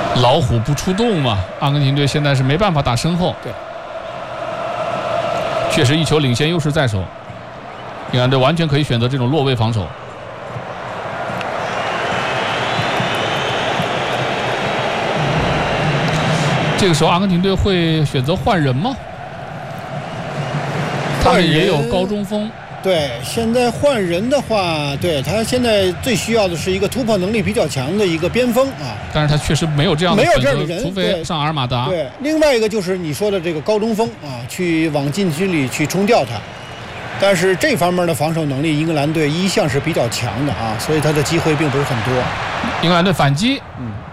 老虎不出洞嘛，阿根廷队现在是没办法打身后。 对， 确实一球领先优势在手，英格兰队完全可以选择这种落位防守。这个时候阿根廷队会选择换人吗？他们也有高中锋。 对，现在换人的话，对他现在最需要的是一个突破能力比较强的一个边锋啊。 但是他确实没有这样的选择， 没有这样的人， 除非上阿尔马达。 对，另外一个就是你说的这个高中锋啊，去往禁区里去冲吊他。但是这方面的防守能力，英格兰队一向是比较强的啊，所以他的机会并不是很多。 英格兰队反击，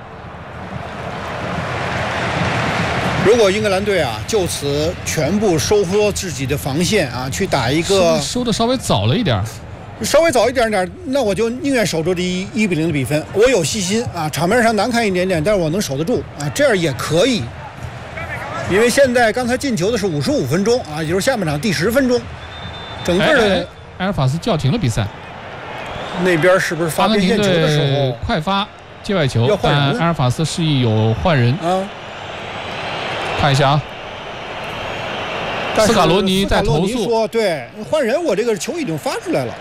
如果英格兰队啊就此全部收缩自己的防线啊，去打一个收的稍微早了一点， 稍微早一点点，那我就宁愿守住这1-0的比分。我有信心啊，场面上难看一点点，但是我能守得住啊，这样也可以。因为现在刚才进球的是55分钟啊，也就是下半场第10分钟，整个的埃尔法斯叫停了比赛。 那边是不是发边线球的时候快发界外球？但埃尔法斯示意有换人啊。 看一下啊，斯卡罗尼在投诉说，对，换人，我这个球已经发出来了，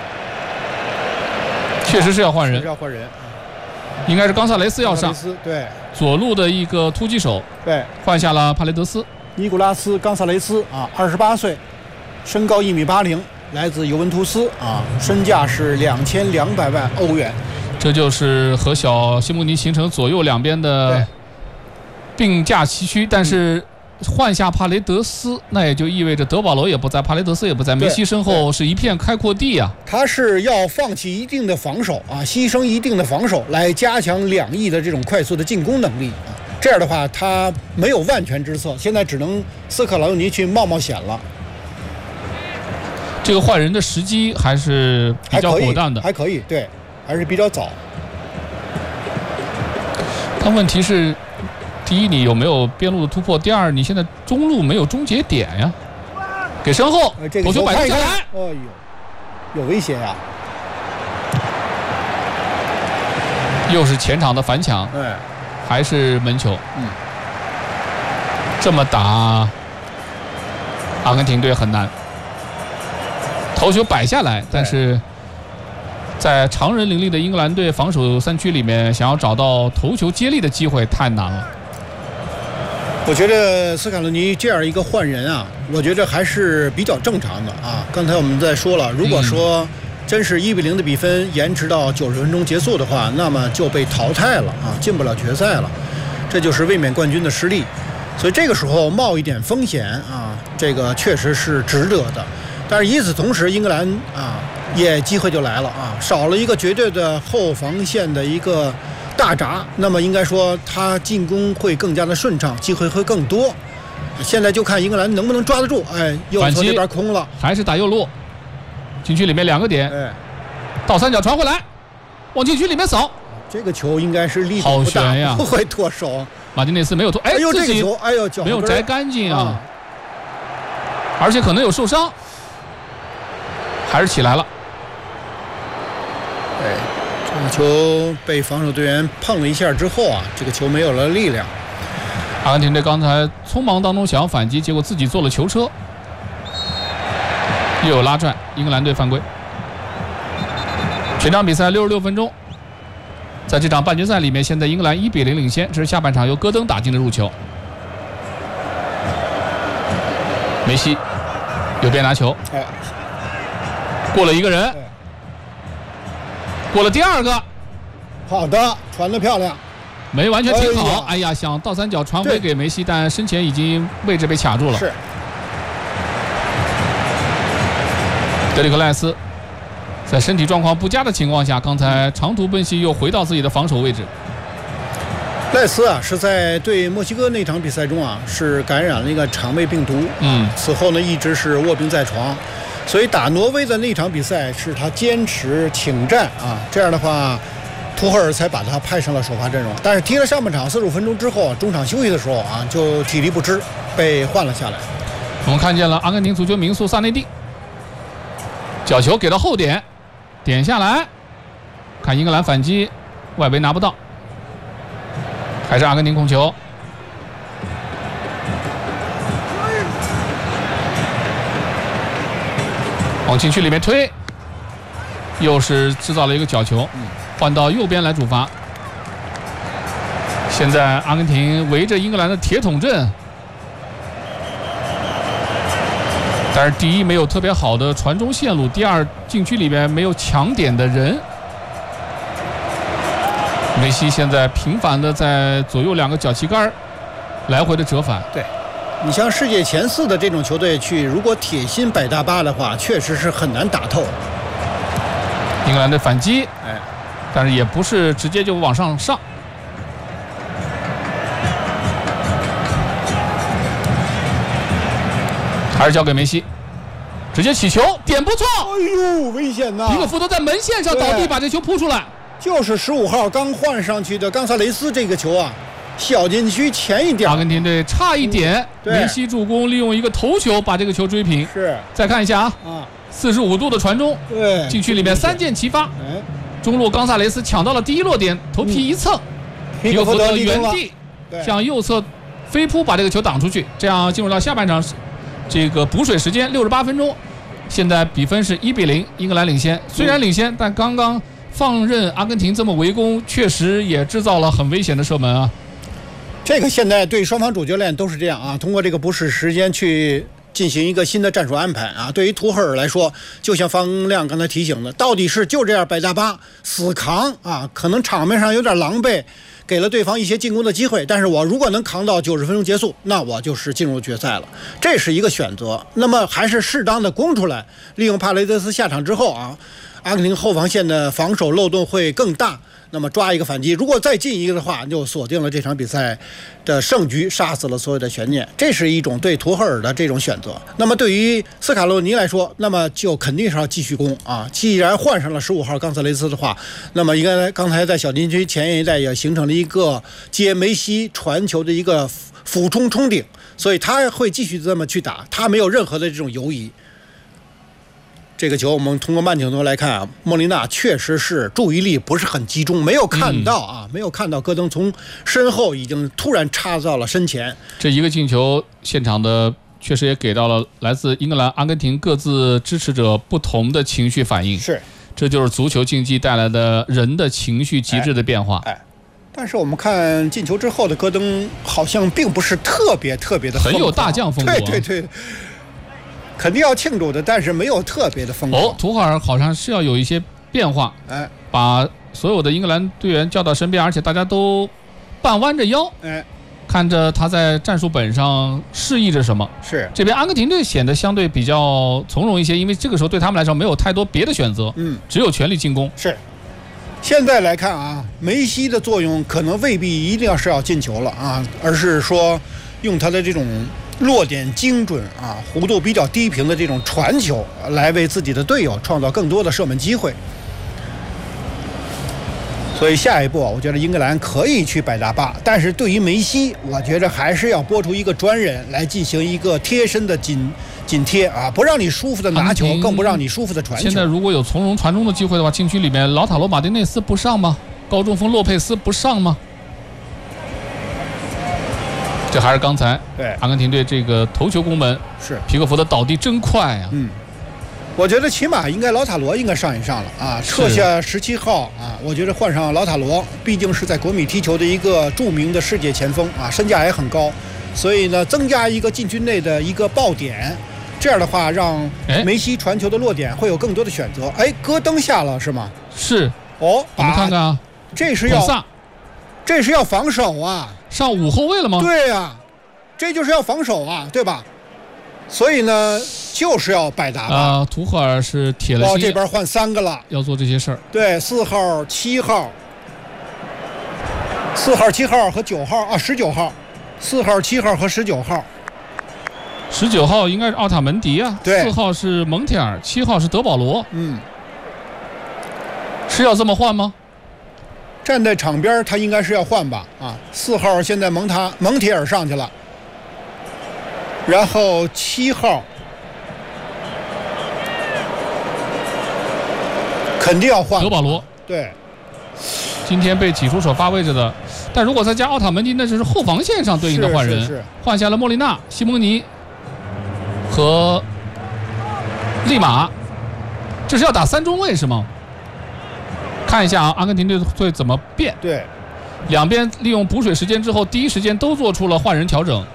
确实是要换人， 要换人， 应该是冈萨雷斯要上， 对， 左路的一个突击手， 对， 换下了帕雷德斯， 尼古拉斯·冈萨雷斯啊，28岁，身高1.80米，来自尤文图斯啊，身价是2200万欧元， 这就是和小西蒙尼形成左右两边的并驾齐驱，但是换下帕雷德斯，那也就意味着德保罗也不在，帕雷德斯也不在，梅西身后是一片开阔地啊。 他是要放弃一定的防守啊，牺牲一定的防守来加强2翼的这种快速的进攻能力啊。这样的话，他没有万全之策，现在只能斯科劳尼去冒险了。 这个换人的时机还是比较果断的， 还可以，对，还是比较早。 但问题是，第一，你有没有边路的突破？第二，你现在中路没有终结点呀。给身后，头球摆动下来， 哎呦，有威胁呀！ 又是前场的反抢，还是门球。这么打，阿根廷队很难。头球摆下来，但是在常人林立的英格兰队防守3区里面，想要找到头球接力的机会太难了。 我觉得斯卡罗尼这样一个换人啊，我觉得还是比较正常的啊。刚才我们在说了，如果说真是1-0的比分延迟到90分钟结束的话，那么就被淘汰了啊，进不了决赛了，这就是卫冕冠军的失利。所以这个时候冒一点风险啊，这个确实是值得的。但是与此同时，英格兰啊也机会就来了啊，少了一个绝对的后防线的一个大闸，那么应该说他进攻会更加的顺畅，机会会更多。现在就看英格兰能不能抓得住。哎，右侧这边空了， 还是打右路，禁区里面2个点，倒三角传回来，往禁区里面扫。 这个球应该是力度不大，不会脱手。 马丁内斯没有脱，哎呦， 这个球，哎呦， 没有摘干净啊，而且可能有受伤，还是起来了。 这个球被防守队员碰了一下之后啊，这个球没有了力量。 阿根廷队刚才匆忙当中想要反击，结果自己做了球车，又有拉拽，英格兰队犯规。全场比赛66分钟，在这场半决赛里面，现在英格兰1-0领先，这是下半场由戈登打进的入球。梅西右边拿球，过了一个人，过了第2个， 好的，传得漂亮， 没完全停好。哎呀，想倒三角传回给梅西，但身前已经位置被卡住了。 是。 德里克赖斯在身体状况不佳的情况下，刚才长途奔袭又回到自己的防守位置。 赖斯啊，是在对墨西哥那场比赛中啊，是感染了一个肠胃病毒，此后呢一直是卧病在床，所以打挪威的那场比赛是他坚持请战啊，这样的话，图赫尔才把他派上了首发阵容。但是踢了上半场45分钟之后，中场休息的时候啊，就体力不支，被换了下来。 我们看见了阿根廷足球名宿萨内蒂，角球给到后点，点下来，看英格兰反击，外围拿不到。 还是阿根廷控球，往禁区里面推，又是制造了一个角球，换到右边来主罚。现在阿根廷围着英格兰的铁桶阵，但是第一没有特别好的传中线路，第二禁区里面没有抢点的人。梅西现在频繁的在左右两个脚旗杆来回的折返。 对，你像世界前4的这种球队去，如果铁心摆大巴的话，确实是很难打透。 英格兰的反击，但是也不是直接就往上上。还是交给梅西，直接起球，点不错。 哎呦，危险呐！ 皮克福德在门线上倒地，把这球扑出来。 就是15号刚换上去的冈萨雷斯这个球啊，小禁区前一点。 阿根廷队差一点，梅西助攻，利用一个头球把这个球追平。 是。 再看一下45度的传中， 对， 禁区里面3箭齐发。中路冈萨雷斯抢到了第一落点，头皮一蹭，皮克福德原地向右侧飞扑把这个球挡出去，这样进入到下半场。这个补水时间68分钟，现在比分是1-0，英格兰领先。虽然领先，但刚刚放任阿根廷这么围攻，确实也制造了很危险的射门啊。 这个现在对双方主教练都是这样啊，通过这个补水时间去进行一个新的战术安排啊。对于图赫尔来说，就像方亮刚才提醒的，到底是就这样摆大巴死扛啊，可能场面上有点狼狈。给了对方一些进攻的机会，但是我如果能扛到90分钟结束，那我就是进入决赛了，这是一个选择。那么还是适当的攻出来，利用帕雷德斯下场之后啊，阿根廷后防线的防守漏洞会更大，那么抓一个反击，如果再进一个的话，就锁定了这场比赛的胜局，杀死了所有的悬念。这是一种对图赫尔的这种选择。那么对于斯卡洛尼来说，那么就肯定是要继续攻啊。既然换上了15号冈萨雷斯的话，那么应该刚才在小禁区前一带也形成了一个接梅西传球的一个俯冲冲顶，所以他会继续这么去打，他没有任何的这种犹疑。这个球我们通过慢镜头来看啊，莫莉纳确实是注意力不是很集中，没有看到没有看到戈登从身后已经突然插到了身前。 这一个进球，现场的确实也给到了来自英格兰、阿根廷各自支持者不同的情绪反应。 是， 这就是足球竞技带来的人的情绪极致的变化。 但是我们看进球之后的戈登好像并不是特别的很有大将风格。 对。肯定要庆祝的，但是没有特别的疯狂。 图赫尔好像是要有一些变化，把所有的英格兰队员叫到身边，而且大家都半弯着腰，看着他在战术本上示意着什么。 是这边阿根廷队显得相对比较从容一些，因为这个时候对他们来说没有太多别的选择，只有全力进攻。 是。现在来看啊，梅西的作用可能未必一定是要进球了啊，而是说用他的这种落点精准啊，弧度比较低平的这种传球，来为自己的队友创造更多的射门机会。所以下一步我觉得英格兰可以去摆大巴，但是对于梅西，我觉得还是要拨出一个专人来进行一个贴身的紧贴啊，不让你舒服的拿球，更不让你舒服的传球。 现在如果有从容传中的机会的话，禁区里面劳塔罗马丁内斯不上吗？高中锋洛佩斯不上吗？这还是刚才对阿根廷队这个头球攻门， 是皮克福德倒地真快啊！ 我觉得起码应该劳塔罗应该上一上了啊，撤下17号啊，我觉得换上劳塔罗，毕竟是在国米踢球的一个著名的世界前锋啊，身价也很高，所以呢增加一个禁区内的一个爆点，这样的话让梅西传球的落点会有更多的选择。戈登下了是吗？ 是我们看看啊， 这是要防守啊。 上5后卫了吗？ 对呀，这就是要防守啊，对吧？所以呢，就是要摆大巴。 图赫尔是铁了心， 这边换3个了， 要做这些事儿。 对，4号、7号，4号、7号和9号啊，19号，4号、7号和19号。 19号应该是奥塔门迪啊， 对 ，4号是蒙铁尔，7号是德保罗。是要这么换吗？ 站在场边他应该是要换吧啊，4号现在蒙铁尔上去了，然后7号肯定要换德保罗。 对， 今天被挤出首发位置的。但如果再加奥塔门迪，那就是后防线上对应的换人， 是换下了莫利纳、西蒙尼和利马，这是要打3中卫是吗？看一下啊，阿根廷队会怎么变？ 对， 两边利用补水时间之后，第一时间都做出了换人调整，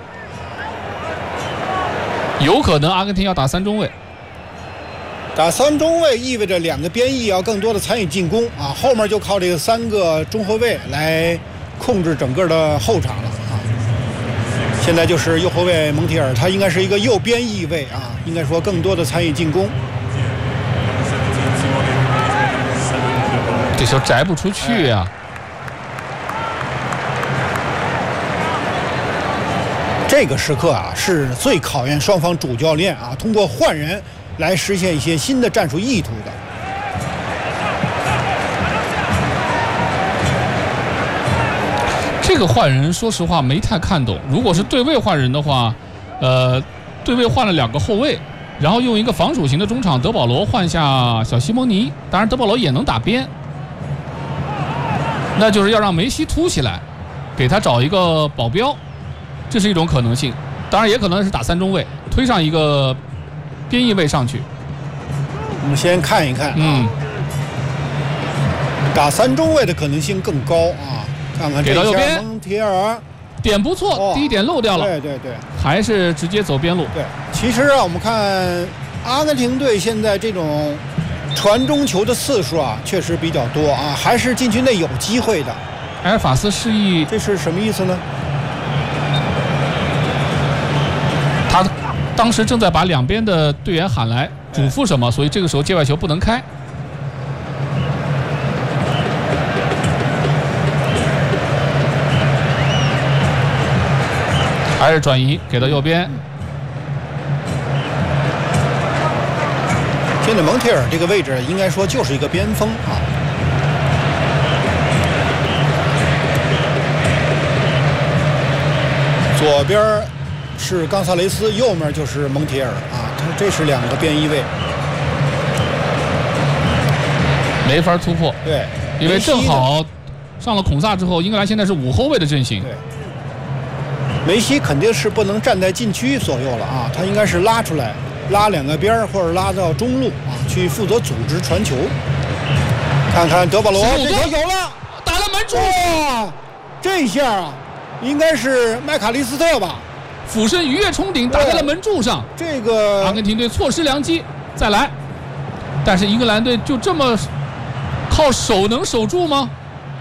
有可能阿根廷要打3中卫。 打3中卫意味着2个边翼要更多的参与进攻啊，后面就靠这个3个中后卫来控制整个的后场了啊。现在就是右后卫蒙提尔，他应该是一个右边翼位啊，应该说更多的参与进攻。 这球摘不出去呀、 这个时刻啊，是最考验双方主教练啊，通过换人来实现一些新的战术意图的。 这个换人说实话没太看懂。如果是对位换人的话，对位换了2个后卫，然后用一个防守型的中场德保罗换下小西蒙尼，当然德保罗也能打边，那就是要让梅西突起来，给他找一个保镖，这是一种可能性。当然也可能是打3中卫，推上一个边翼位上去。 我们先看一看啊，打3中卫的可能性更高啊。看看这一下蒙提尔点不错，第一点漏掉了。 对， 还是直接走边路。 对，其实啊，我们看阿根廷队现在这种传中球的次数啊，确实比较多啊，还是禁区内有机会的。 埃尔法斯示意， 这是什么意思呢？ 他当时正在把两边的队员喊来嘱咐什么，所以这个时候界外球不能开。还是转移给到右边。 现在蒙提尔这个位置应该说就是一个边锋啊。左边是冈萨雷斯，右面就是蒙提尔啊，他这是2个边翼位， 没法突破。 对， 因为正好上了孔萨之后，英格兰现在是5后卫的阵型。 对。梅西肯定是不能站在禁区左右了啊，他应该是拉出来，拉2个边或者拉到中路啊，去负责组织传球。看看德保罗，这球有了， 打了门柱， 哇，这一下啊，应该是麦卡利斯特吧， 俯身鱼跃冲顶，打在了门柱上。 这个阿根廷队错失良机，再来。但是英格兰队就这么靠手能守住吗？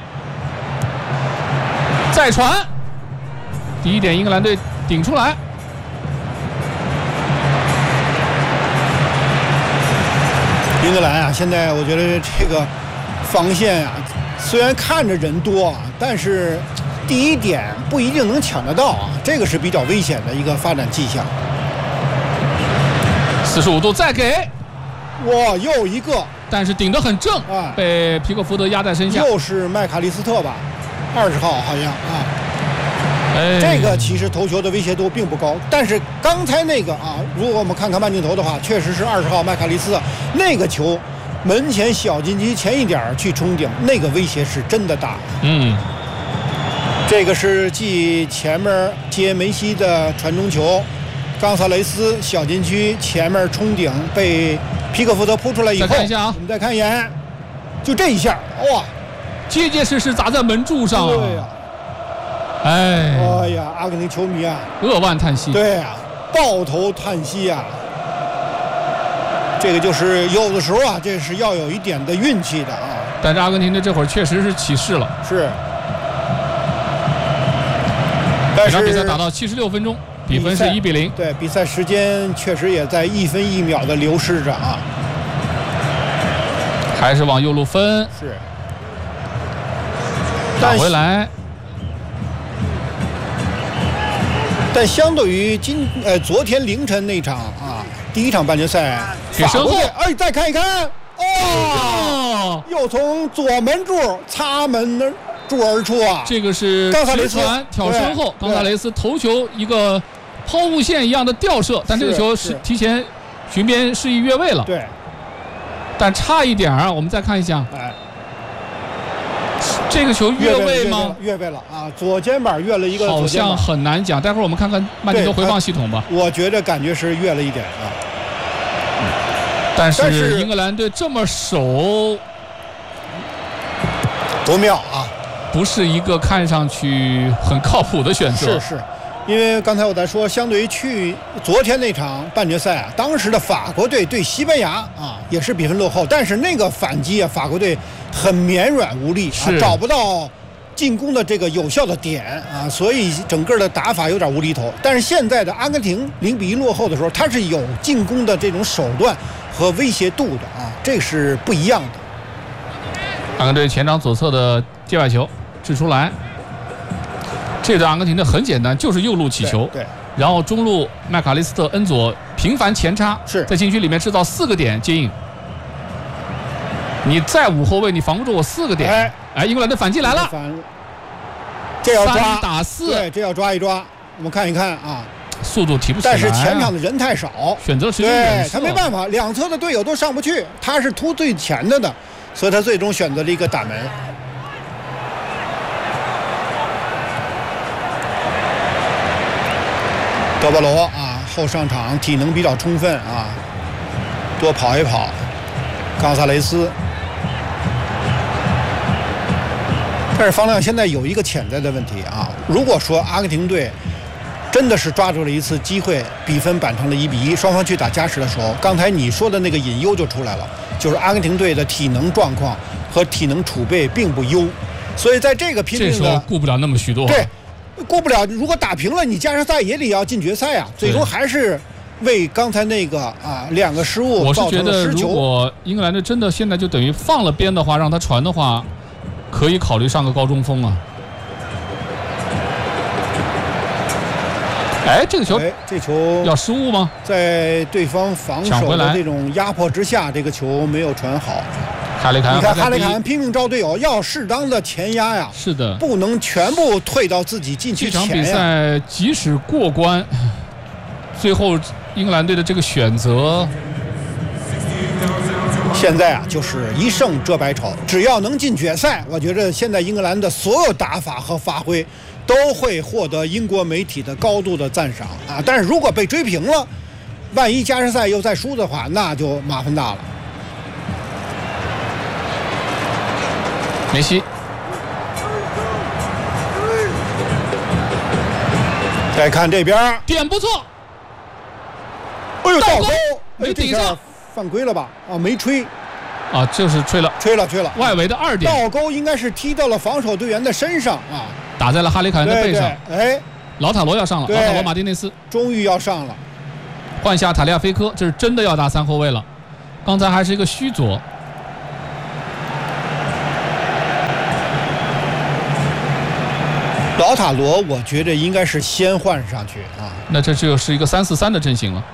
再传。第一点，英格兰队顶出来。 英格兰啊，现在我觉得这个防线啊，虽然看着人多啊，但是第一点不一定能抢得到啊，这个是比较危险的一个发展迹象。 45度再给， 哇，又一个， 但是顶得很正，被皮克福德压在身下。 又是麦卡利斯特吧，20号好像啊。这个其实头球的威胁度并不高，但是刚才那个啊，如果我们看看慢镜头的话，确实是20号麦卡利斯特那个球，门前小禁区前一点去冲顶，那个威胁是真的大。这个是继前面接梅西的传中球，冈萨雷斯小禁区前面冲顶被皮克福德扑出来以后， 再看一下啊， 我们再看一眼，就这一下，哇， 结结实实砸在门柱上。 对呀。哎呀，阿根廷球迷啊， 扼腕叹息。 对啊，抱头叹息啊。这个就是有的时候啊，这是要有一点的运气的啊。 但是阿根廷队这会儿确实是起势了。 是。但是比赛打到76分钟，比分是1比0。 对，比赛时间确实也在1分1秒的流逝着啊。 还是往右路分。 是。 打回来。 但相对于昨天凌晨那场啊，第一场半决赛， 给身后， 再看一看，又从左门柱擦门柱而出啊！ 这个是直传挑身后，冈萨雷斯头球一个抛物线一样的吊射，但这个球是提前巡边示意越位了。 对， 但差一点啊，我们再看一下， 这个球越位吗？ 越位了啊！左肩膀越了一个， 好像很难讲。待会儿我们看看慢镜头回放系统吧。 我觉得感觉是越了一点啊。 但是英格兰队这么守， 多妙啊！ 不是一个看上去很靠谱的选择。 是。因为刚才我在说，相对于昨天那场半决赛啊，当时的法国队对西班牙啊也是比分落后，但是那个反击啊，法国队很绵软无力啊，找不到进攻的这个有效的点啊，所以整个的打法有点无厘头。但是现在的阿根廷0-1落后的时候，他是有进攻的这种手段和威胁度的啊，这是不一样的。 阿根廷队前场左侧的界外球掷出来。这对阿根廷的很简单，就是右路起球， 对， 然后中路麦卡利斯特、恩佐频繁前插，在禁区里面制造4个点接应。你再5后卫，你防不住我4个点。哎，英格兰的反击来了， 这要抓 3打4， 对，这要抓一抓。我们看一看啊， 速度提不起来， 但是前场的人太少， 选择了对他没办法，两侧的队友都上不去，他是突最前的，所以他最终选择了一个打门。德保罗啊，后上场体能比较充分啊，多跑一跑。冈萨雷斯，但是方亮现在有一个潜在的问题啊，如果说阿根廷队真的是抓住了一次机会，比分扳成了1-1，双方去打加时的时候，刚才你说的那个隐忧就出来了，就是阿根廷队的体能状况和体能储备并不优，所以在这个拼命的， 这时候顾不了那么许多， 对。过不了，如果打平了，你加时赛也得要进决赛啊！最终还是为刚才那个2个失误造成了失球。我是觉得， 如果英格兰队真的现在就等于放了边的话，让他传的话，可以考虑上个高中锋啊。哎，这个球， 这球要失误吗？ 在对方防守的这种压迫之下，这个球没有传好。你看哈雷坎拼命招队友，要适当的前压呀， 是的， 不能全部退到自己禁区前呀。 这场比赛即使过关，最后英格兰队的这个选择， 现在啊就是一胜遮百丑，只要能进决赛，我觉得现在英格兰的所有打法和发挥都会获得英国媒体的高度的赞赏啊。但是如果被追平了，万一加时赛又再输的话，那就麻烦大了。 梅西， 再看这边， 点不错。 哎呦，倒钩， 没顶上， 犯规了吧？啊，没吹。 啊，就是吹了。外围的2点。 倒钩应该是踢到了防守队员的身上啊， 打在了哈雷凯恩的背上。 哎， 老塔罗要上了，老塔罗马丁内斯终于要上了， 换下塔利亚菲科，这是真的要打3后卫了。刚才还是一个虚左。 老塔罗，我觉得应该是先换上去啊。 那这就是一个3-4-3的阵型了，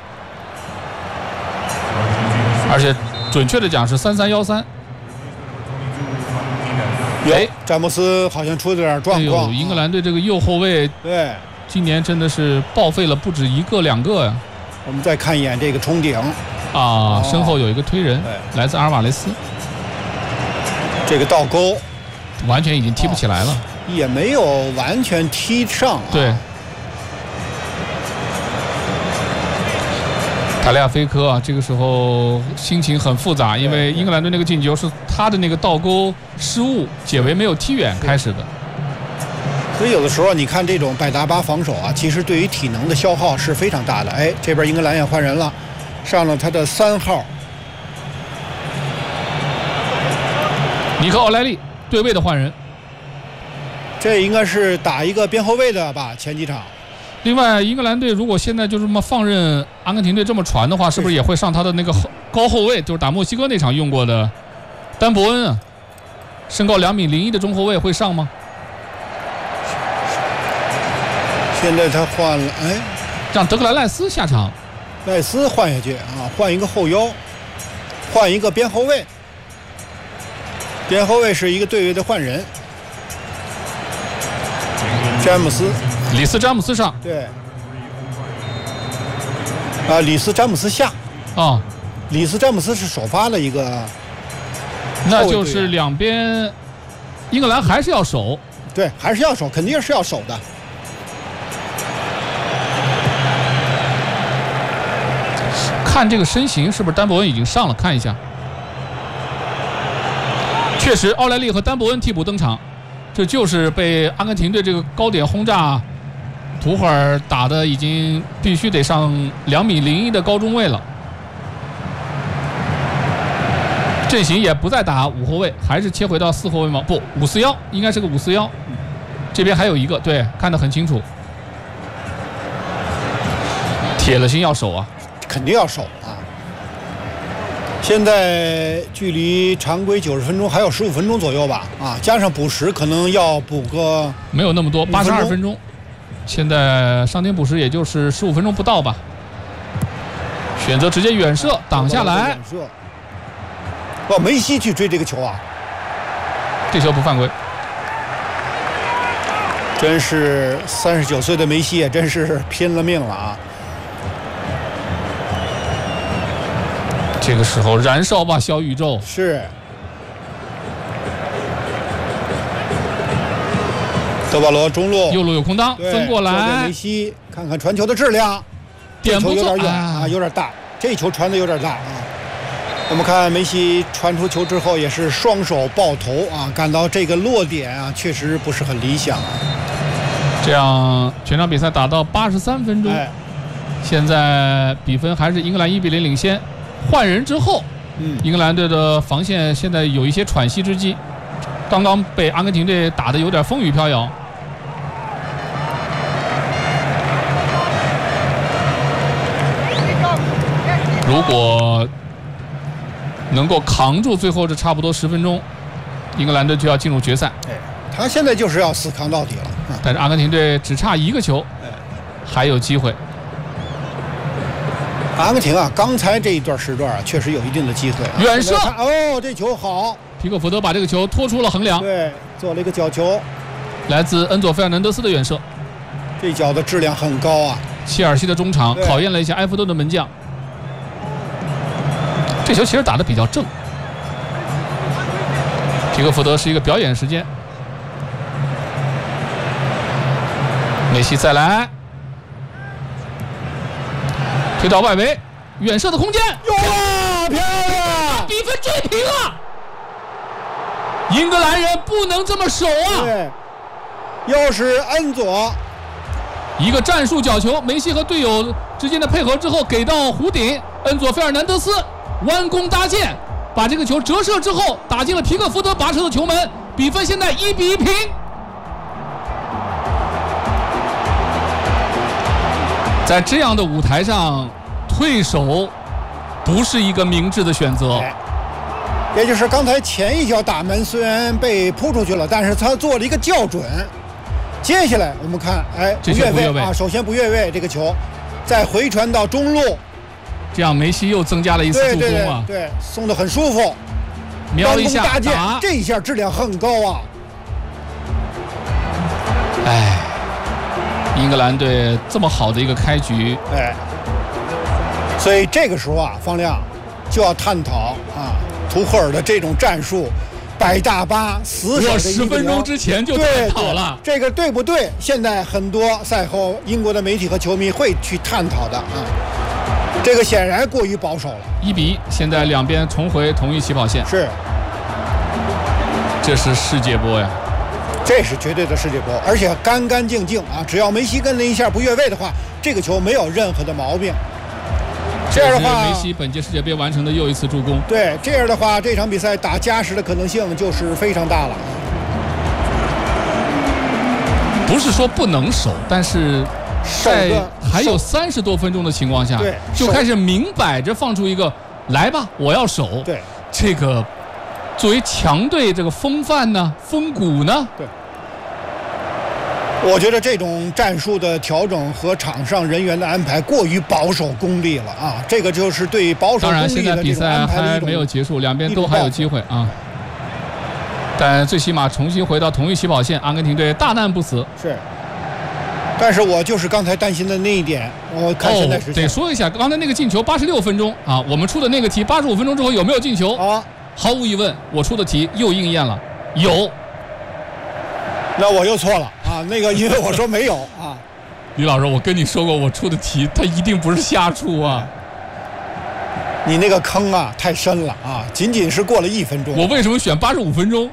而且准确的讲是3-3-1-3。 哎，詹姆斯好像出了点状况。 英格兰队这个右后卫， 对， 今年真的是报废了不止1个2个呀。 我们再看一眼这个冲顶啊，身后有一个推人，来自阿尔瓦雷斯。 这个倒钩完全已经踢不起来了。 也没有完全踢上、啊。 对，塔利亚菲科啊，这个时候心情很复杂，因为英格兰队那个进球是他的那个倒钩失误，解围没有踢远开始的。 所以有的时候你看这种百搭巴防守啊，其实对于体能的消耗是非常大的。哎，这边英格兰也换人了，上了他的3号尼克奥莱利对位的换人。 这应该是打一个边后卫的吧，前几场。 另外，英格兰队如果现在就这么放任阿根廷队这么传的话，是不是也会上他的那个高后卫，就是打墨西哥那场用过的丹伯恩啊？身高2.01米的中后卫会上吗？ 现在他换了，哎， 让德克兰赖斯下场。 赖斯换下去啊，换一个后腰，换一个边后卫。边后卫是一个队位的换人。詹姆斯， 里斯詹姆斯上， 对，啊，里斯詹姆斯下， 啊， 里斯詹姆斯是首发的一个， 那就是两边英格兰还是要守， 对，还是要守，肯定是要守的。 看这个身形，是不是丹伯恩已经上了？看一下，确实，奥莱利和丹伯恩替补登场，这就是被阿根廷队这个高点轰炸，图赫尔打的已经必须得上2.01米的高中位了。阵型也不再打5后卫，还是切回到4后卫吗？不，541，应该是个541。这边还有一个，对，看得很清楚。铁了心要守啊， 肯定要守啊！现在距离常规90分钟还有15分钟左右吧，啊，加上补时可能要补个没有那么多，82分钟。现在上点补时也就是15分钟不到吧。选择直接远射挡下来。 远射。哇，梅西去追这个球啊！ 这球不犯规。 真是39岁的梅西也真是拼了命了啊！ 这个时候燃烧吧，小宇宙！ 是。德保罗中路， 右路有空当，分过来。 梅西看看传球的质量， 点不错， 有点远啊，有点大。这球传的有点大啊。我们看梅西传出球之后也是双手抱头啊，感到这个落点啊确实不是很理想啊。 这样全场比赛打到83分钟，现在比分还是英格兰1-0领先。换人之后，英格兰队的防线现在有一些喘息之机，刚刚被阿根廷队打得有点风雨飘摇。如果能够扛住最后这差不多10分钟，英格兰队就要进入决赛。 他现在就是要死扛到底了。 但是阿根廷队只差1个球，还有机会。 阿根廷啊，刚才这一段时段啊，确实有一定的机会。 远射， 哦，这球好， 皮克福德把这个球拖出了横梁， 对，做了一个角球， 来自恩佐费尔南德斯的远射， 这脚的质量很高啊。 切尔西的中场考验了一下埃弗顿的门将，这球其实打得比较正。皮克福德是一个表演时间，梅西再来。推到外围，远射的空间， 有了，漂亮！ 比分追平了。英格兰人不能这么守啊！ 对，又是恩佐， 一个战术角球，梅西和队友之间的配合之后给到弧顶，恩佐费尔南德斯弯弓搭箭，把这个球折射之后打进了皮克福德拔出的球门，比分现在1-1平。在这样的舞台上，退守不是一个明智的选择。 也就是刚才前一脚打门虽然被扑出去了，但是他做了一个校准。接下来我们看，不越位啊，首先不越位这个球，再回传到中路， 这样梅西又增加了一次助攻啊， 对，送得很舒服， 瞄一下打，这一下质量很高啊。 英格兰队这么好的一个开局， 所以这个时候啊，方亮就要探讨啊，图赫尔的这种战术，摆大巴死守的 10分钟之前就探讨了， 这个对不对？现在很多赛后英国的媒体和球迷会去探讨的啊，这个显然过于保守了。 1-1，现在两边重回同一起跑线， 是， 这是世界波呀。 这是绝对的世界波，而且干干净净啊！只要梅西跟了一下不越位的话，这个球没有任何的毛病。这样的话， 梅西本届世界杯完成的又一次助攻。 对，这样的话，这场比赛打加时的可能性就是非常大了。 不是说不能守，但是在还有30多分钟的情况下，就开始明摆着放出一个来吧，我要守。 对， 这个。作为强队，这个风范呢，风骨呢？ 对，我觉得这种战术的调整和场上人员的安排过于保守功利了啊！这个就是对保守功利的这种安排的一种。当然，现在比赛还没有结束，两边都还有机会啊。但最起码重新回到同一起跑线，阿根廷队大难不死。 是。但是我就是刚才担心的那一点，我看现在是得说一下，刚才那个进球86分钟啊，我们出的那个题85分钟之后有没有进球？ 啊。 毫无疑问，我出的题又应验了，有， 那我又错了啊，那个因为我说没有啊。 李老师，我跟你说过，我出的题它一定不是瞎出啊。 你那个坑啊太深了啊，仅仅是过了1分钟。 我为什么选85分钟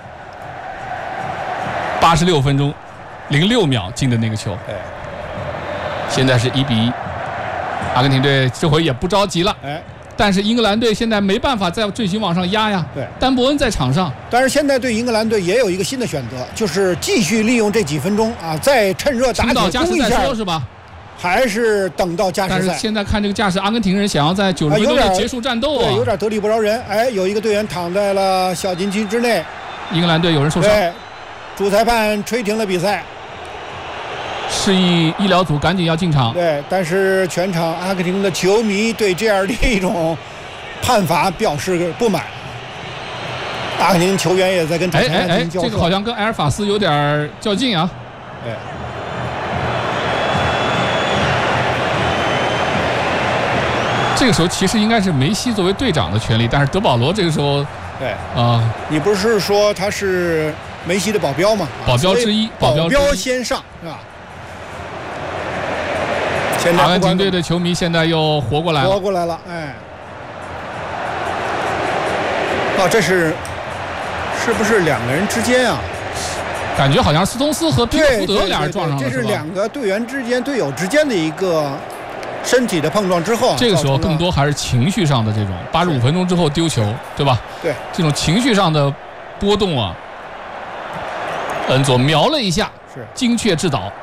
？86分钟06秒进的那个球。现在是1比1，阿根廷队这回也不着急了。但是英格兰队现在没办法再继续往上压呀。 对， 丹伯恩在场上。 但是现在对英格兰队也有一个新的选择，就是继续利用这几分钟啊，再趁热打铁加时再说是吧？ 还是等到加时赛？ 但是现在看这个架势，阿根廷人想要在90分钟内结束战斗啊， 对，有点得理不饶人。有一个队员躺在了小禁区之内。 英格兰队有人受伤。 对，主裁判吹停了比赛。 示意医疗组赶紧要进场。 对，但是全场阿根廷的球迷对这样的一种判罚表示不满。阿根廷球员也在跟主裁判进行交涉。 这个好像跟埃尔法斯有点较劲啊。这个时候其实应该是梅西作为队长的权利，但是德保罗这个时候， 你不是说他是梅西的保镖吗？ 保镖之一， 保镖先上是吧？ 阿根廷队的球迷现在又活过来了， 这是不是2个人之间啊？ 感觉好像斯通斯和皮克福德俩人撞上了， 这是2个队友之间的一个身体的碰撞之后， 这个时候更多还是情绪上的这种85分钟之后丢球，对吧？ 对， 这种情绪上的波动啊，恩佐瞄了一下， 是精确制导。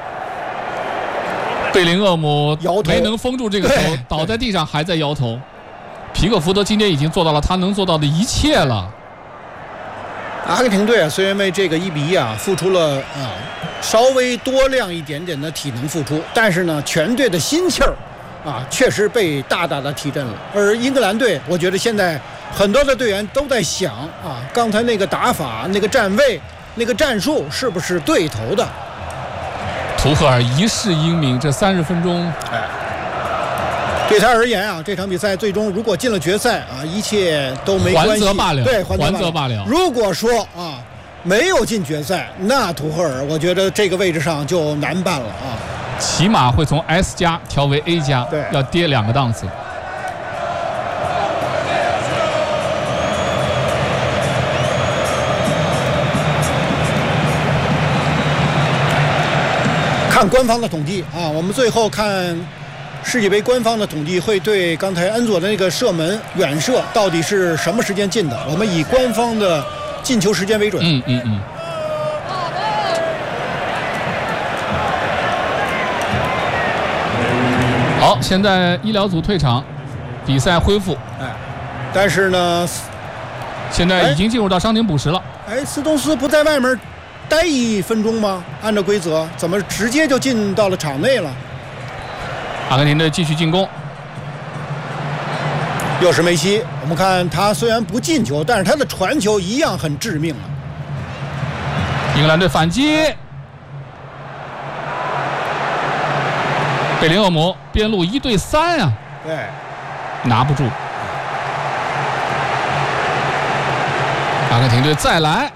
贝林厄姆没能封住这个球，倒在地上还在摇头。皮克福德今天已经做到了他能做到的一切了。 阿根廷队虽然为这个1比1付出了稍微多量一点点的体能付出，但是呢，全队的心气儿确实被大大的提振了。而英格兰队，我觉得现在很多的队员都在想刚才那个打法、那个站位、那个战术是不是对头的？ 图赫尔一世英名，这30分钟， 对他而言这场比赛最终如果进了决赛一切都没关系， 还则罢了。对， 还则罢了。如果说没有进决赛，那图赫尔我觉得这个位置上就难办了起码会从 S 加调为 A 加，要跌2个档次。 看官方的统计我们最后看世界杯官方的统计会对刚才恩佐的那个射门远射到底是什么时间进的，我们以官方的进球时间为准。 好，现在医疗组退场，比赛恢复。 但是呢， 现在已经进入到伤停补时了。 斯通斯不在外面待1分钟吗？按照规则，怎么直接就进到了场内了？ 阿根廷队继续进攻， 又是梅西。我们看他虽然不进球，但是他的传球一样很致命英格兰队反击，贝林厄姆边路1对3啊， 对， 拿不住。阿根廷队再来。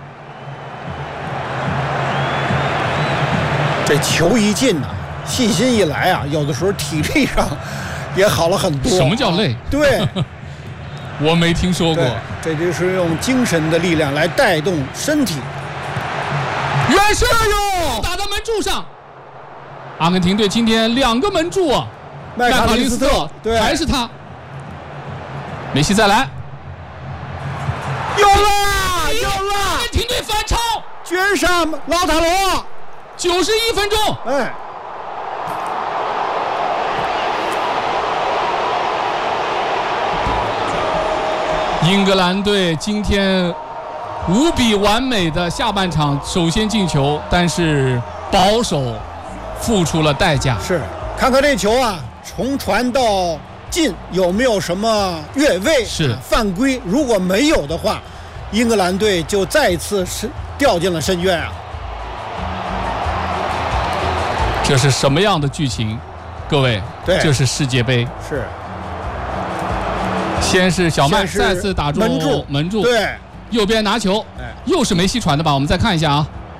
这球一进信心一来有的时候体力上也好了很多。 什么叫累？ 对， 我没听说过。 这就是用精神的力量来带动身体。 远射哟，打到门柱上。阿根廷队今天2个门柱麦卡利斯特，对， 还是他。梅西再来， 有了！ 阿根廷队反超， 绝杀老塔罗。 91分钟，英格兰队今天无比完美的下半场首先进球，但是保守付出了代价。 是，看看这球从传到进有没有什么越位、犯规？如果没有的话，英格兰队就再次掉进了深渊这是什么样的剧情？各位，这是世界杯。 是。 先是小麦再次打中门柱， 对， 右边拿球，又是梅西传的吧？我们再看一下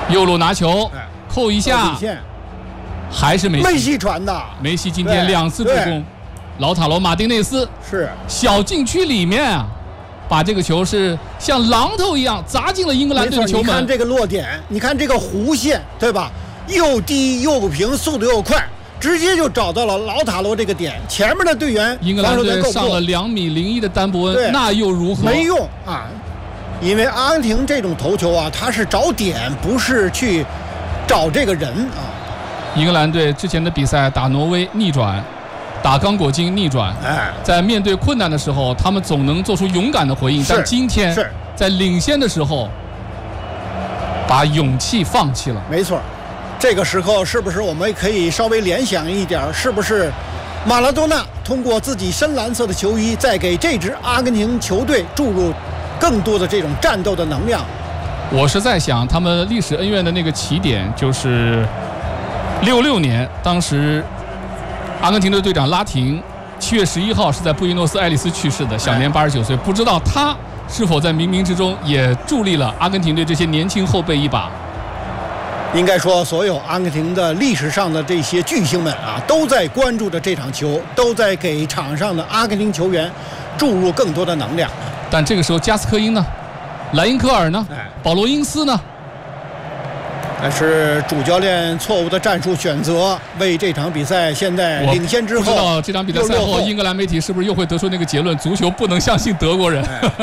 右路拿球，扣一下，还是梅西传的。 梅西今天2次助攻，老塔罗马丁内斯是小禁区里面啊，把这个球是像榔头一样砸进了英格兰队的球门。 你看这个落点，你看这个弧线，对吧？又低又平，速度又快，直接就找到了老塔罗这个点。前面的队员英格兰队上了2.01米的丹伯恩，那又如何？ 没用啊，因为阿根廷这种头球啊，他是找点，不是去找这个人啊。 英格兰队之前的比赛打挪威逆转，打刚果金逆转，在面对困难的时候，他们总能做出勇敢的回应。但今天在领先的时候，把勇气放弃了。 没错。这个时候是不是我们可以稍微联想一点？是不是马拉多纳通过自己深蓝色的球衣，再给这支阿根廷球队注入更多的这种战斗的能量？ 我是在想，他们历史恩怨的那个起点就是66年，当时阿根廷的队长拉廷7月11号是在布宜诺斯艾利斯去世的，享年89岁。不知道他是否在冥冥之中也助力了阿根廷队这些年轻后辈一把？ 应该说，所有阿根廷的历史上的这些巨星们啊，都在关注着这场球，都在给场上的阿根廷球员注入更多的能量。 但这个时候，加斯科因呢？莱因科尔呢？保罗因斯呢？ 但是主教练错误的战术选择，为这场比赛现在领先之后， 不知道这场比赛赛后，英格兰媒体是不是又会得出那个结论：足球不能相信德国人。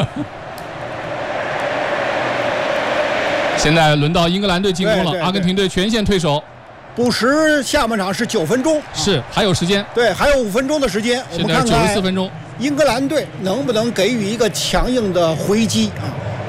现在轮到英格兰队进攻了，阿根廷队全线退守。 补时下半场是9分钟， 是还有时间。 对，还有5分钟的时间。 现在94分钟， 英格兰队能不能给予一个强硬的回击啊？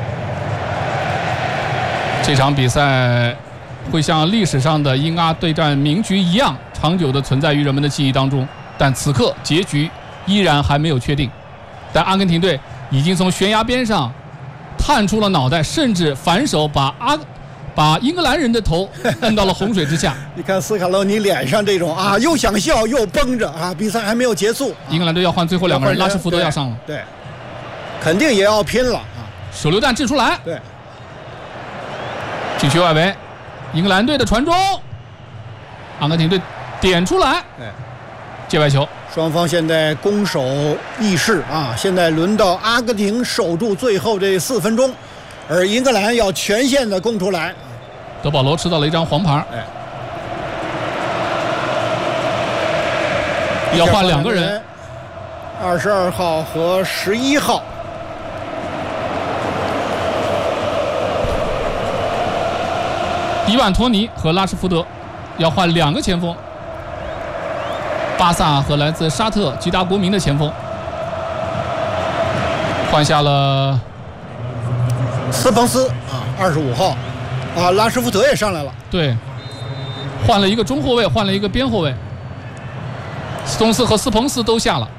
这场比赛会像历史上的英阿对战名局一样，长久的存在于人们的记忆当中。但此刻结局依然还没有确定。但阿根廷队已经从悬崖边上探出了脑袋，甚至反手把英格兰人的头摁到了洪水之下。 你看斯卡罗尼脸上这种啊，又想笑又绷着啊，比赛还没有结束。 英格兰队要换最后2个人，拉什福德要上了， 对，肯定也要拼了啊！ 手榴弹掷出来， 对， 禁区外围，英格兰队的传中，阿根廷队点出来，界外球。 双方现在攻守易势啊！现在轮到阿根廷守住最后这4分钟，而英格兰要全线的攻出来。 德保罗吃到了一张黄牌，要换2个人 ，22号和11号。 伊万托尼和拉什福德要换2个前锋。巴萨和来自沙特吉达国民的前锋换下了斯彭斯啊，25号啊，拉什福德也上来了。 对，换了一个中后卫，换了一个边后卫，斯通斯和斯彭斯都下了。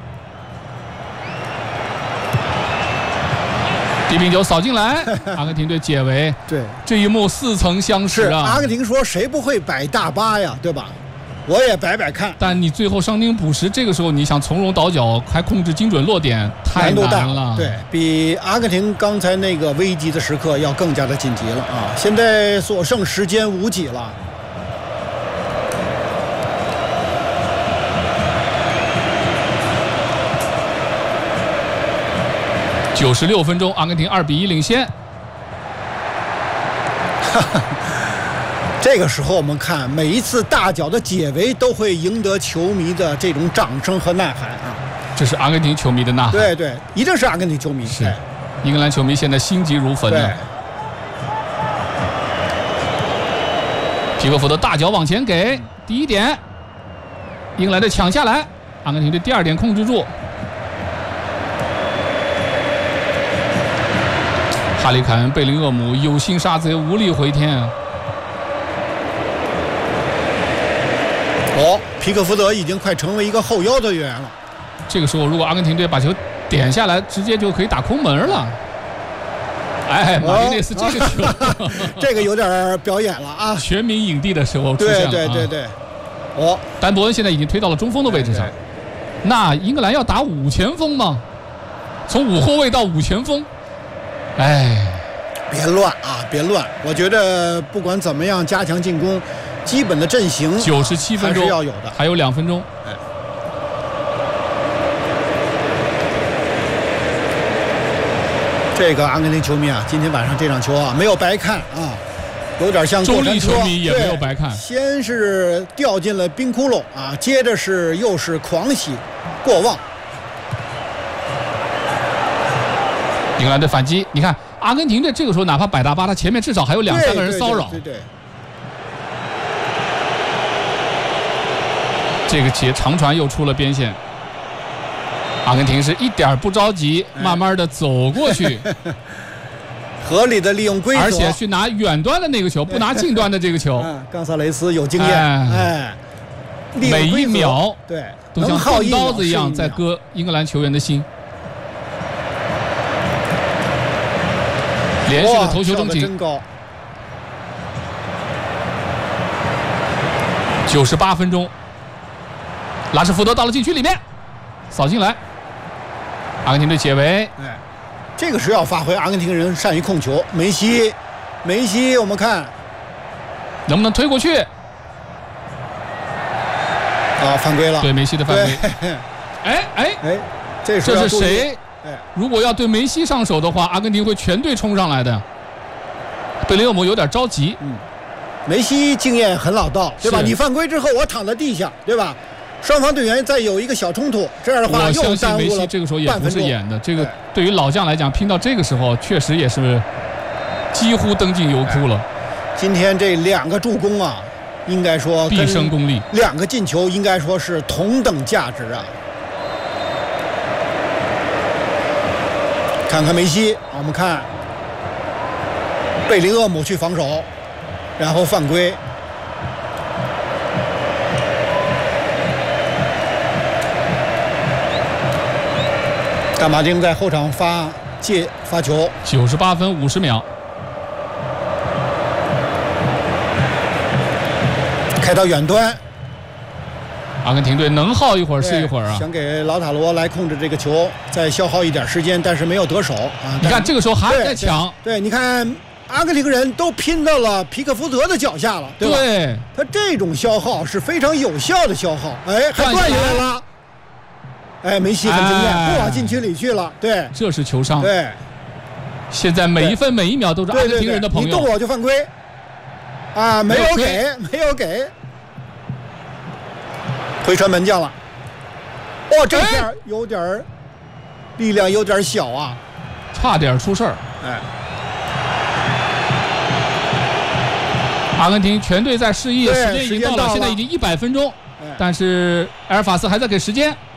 低平球扫进来，阿根廷队解围。 对， 这一幕似曾相识啊！ 阿根廷说谁不会摆大巴呀，对吧？我也摆摆看， 但你最后伤停补时，这个时候你想从容倒脚，还控制精准落点，太难了。 对，比阿根廷刚才那个危急的时刻要更加的紧急了啊！现在所剩时间无几了。 96分钟，阿根廷2比1领先。 这个时候我们看每一次大脚的解围都会赢得球迷的这种掌声和呐喊啊！ 这是阿根廷球迷的呐喊。 对对，一定是阿根廷球迷。 是，英格兰球迷现在心急如焚啊！皮克福德大脚往前给第1点，英格兰队抢下来，阿根廷队第2点控制住。哈里凯恩、贝林厄姆有心杀贼，无力回天啊！ 皮克福德已经快成为一个后腰的球员了。 这个时候，如果阿根廷队把球点下来，直接就可以打空门了。哎，马丁内斯这个球， 这个有点表演了啊！ 全民影帝的时候出现了。 对。 丹伯恩现在已经推到了中锋的位置上。那英格兰要打5前锋吗？从5后卫到5前锋，哎， 别乱啊，别乱！我觉得不管怎么样，加强进攻，基本的阵型 97分钟还是要有的， 还有2分钟。 这个阿根廷球迷啊，今天晚上这场球啊，没有白看啊，有点像中立球迷也没有白看。 先是掉进了冰窟窿啊，接着又是狂喜过望。 英格兰队反击，你看阿根廷队这个时候哪怕摆大巴，他前面至少还有2、3个人骚扰。 对。 这个长传又出了边线，阿根廷是一点不着急，慢慢的走过去， 合理的利用规则， 而且去拿远端的那个球，不拿近端的这个球。 冈萨雷斯有经验， 每一秒对都像钝刀子一样在割英格兰球员的心。连续的头球争顶， 真高。 98分钟，拉什福德到了禁区里面，扫进来，阿根廷队解围。 这个是要发挥阿根廷人善于控球。梅西，我们看能不能推过去？ 啊，犯规了。 对梅西的犯规。 这是谁？如果要对梅西上手的话，阿根廷会全队冲上来的。贝林厄姆有点着急。 梅西经验很老道，对吧？你犯规之后，我躺在地下，对吧？双方队员再有一个小冲突，这样的话我相信梅西这个时候也不是演的。这个对于老将来讲，拼到这个时候，确实也是几乎登进油库了。 今天这2个助攻啊，应该说毕生功力 ，2个进球应该说是同等价值啊。看看梅西，我们看贝林厄姆去防守，然后犯规。大马丁在后场发球。 98分50秒， 开到远端。 阿根廷队能耗一会儿是一会儿啊！ 想给老塔罗来控制这个球，再消耗一点时间，但是没有得手啊！ 你看这个时候还在抢， 对，你看阿根廷人都拼到了皮克福德的脚下了，对吧？ 对， 他这种消耗是非常有效的消耗，还断下来了。梅西很经验，不往禁区里去了，对， 这是球商。 对， 现在每一分每一秒都是阿根廷人的朋友。 你动我就犯规，啊，没有给。回传门将了，这下有点力量有点小啊， 差点出事儿。阿根廷全队在示意，时间已经到了，现在已经100分钟，但是埃尔法斯还在给时间。